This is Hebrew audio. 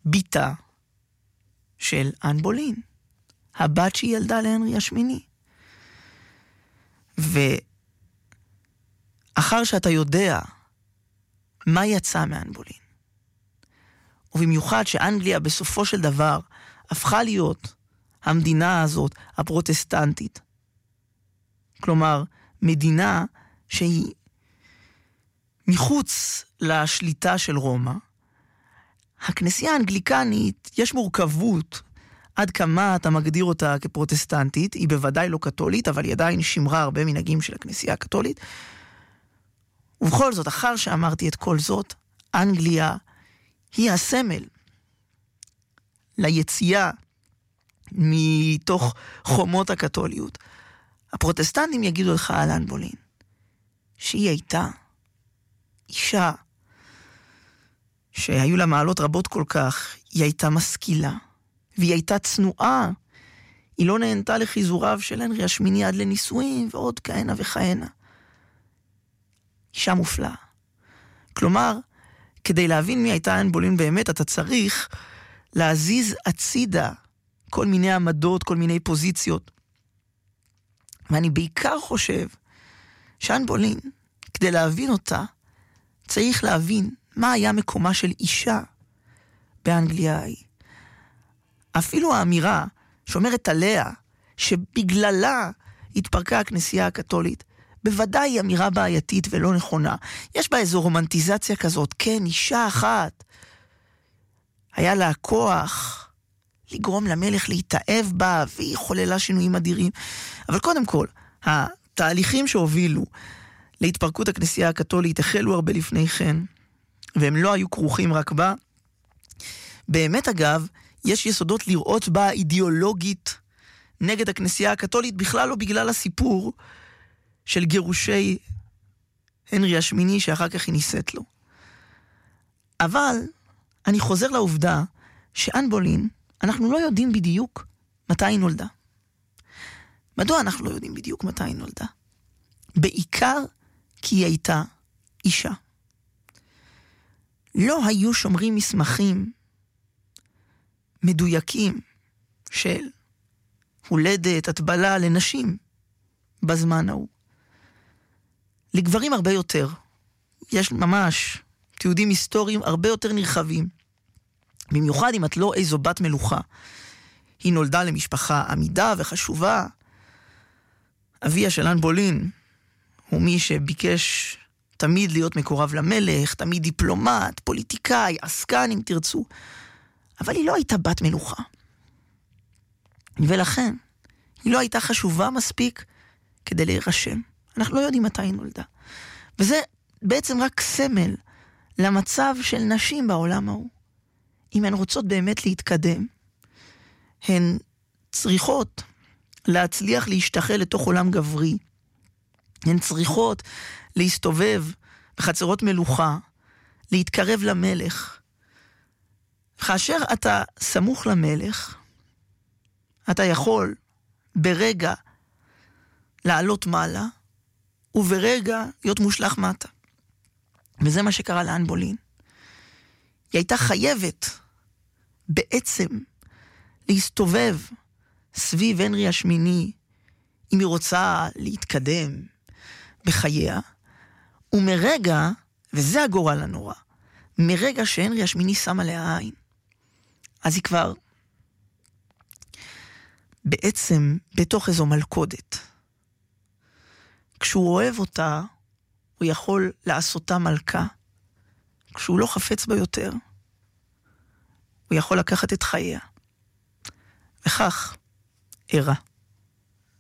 ביתה של אן בולין, הבת שהיא ילדה להנרי השמיני. ואחר שאתה יודע מה יצא מאן בולין, ובמיוחד שאנגליה בסופו של דבר הפכה להיות המדינה הזאת הפרוטסטנטית, כלומר מדינה שהיא מחוץ לשליטה של רומא, הכנסייה האנגליקנית יש מורכבות עד כמה אתה מגדיר אותה כפרוטסטנטית, היא בוודאי לא קתולית, אבל היא עדיין שמרה הרבה מנהגים של הכנסייה הקתולית. ובכל זאת, אחר שאמרתי את כל זאת, אנגליה היא הסמל ליציאה מתוך חומות הקתוליות. הפרוטסטנטים יגידו לך על אן בולין, שהיא הייתה אישה שהיו לה מעלות רבות כל כך, היא הייתה משכילה, והיא הייתה צנועה, היא לא נהנתה לחיזוריו של הנרי השמיני עד לנישואים, ועוד כהנה וכהנה. אישה מופלאה. כלומר, כדי להבין מי הייתה אן בולין באמת, אתה צריך להזיז הצידה כל מיני עמדות, כל מיני פוזיציות. ואני בעיקר חושב שאן בולין, כדי להבין אותה, צריך להבין מה היה מקומה של אישה באנגליה ההיא. אפילו האמירה שאומרת עליה שבגללה התפרקה הכנסייה הקתולית, בוודאי היא אמירה בעייתית ולא נכונה. יש בה איזו רומנטיזציה כזאת, כן, אישה אחת, היה לה כוח לגרום למלך להתאהב בה, והיא חוללה שינויים אדירים. אבל קודם כל, התהליכים שהובילו להתפרקות הכנסייה הקתולית החלו הרבה לפני כן, והם לא היו כרוכים רק בה. באמת אגב, יש יסודות לראות בה אידיאולוגית נגד הכנסייה הקתולית, בכלל לא בגלל הסיפור של גירושי הנרי השמיני שאחר כך היא נישאת לו. אבל אני חוזר לעובדה שאן בולין, אנחנו לא יודעים בדיוק מתי היא נולדה. מדוע אנחנו לא יודעים בדיוק מתי היא נולדה? בעיקר כי היא הייתה אישה. לא היו שומרים מסמכים מדויקים של הולדת, הטבלה לנשים בזמן ההוא. לגברים הרבה יותר. יש ממש תיעודים היסטוריים הרבה יותר נרחבים. במיוחד אם את לא איזו בת מלוכה. היא נולדה למשפחה עמידה וחשובה. אביה של אן בולין הוא מי שביקש תמיד להיות מקורב למלך, תמיד דיפלומט, פוליטיקאי, עסקן אם תרצו. אבל היא לא הייתה בת מלוכה. ולכן, היא לא הייתה חשובה מספיק כדי להירשם. אנחנו לא יודעים מתי היא נולדה. וזה בעצם רק סמל למצב של נשים בעולם ההוא. אם הן רוצות באמת להתקדם, הן צריכות להצליח להשתחל לתוך עולם גברי. הן צריכות להסתובב בחצרות מלוכה, להתקרב למלך. כאשר אתה סמוך למלך, אתה יכול ברגע לעלות מעלה, וברגע להיות מושלך מטה. וזה מה שקרה לאן בולין. היא הייתה חייבת בעצם להסתובב סביב הנרי השמיני, אם היא רוצה להתקדם בחייה, ומרגע, וזה הגורל הנורא, מרגע שהנרי השמיני שם עליה עין, אז היא כבר בעצם בתוך איזו מלכודת. כשהוא אוהב אותה, הוא יכול לעשותה מלכה. כשהוא לא חפץ בה יותר, הוא יכול לקחת את חייה. וכך אירע.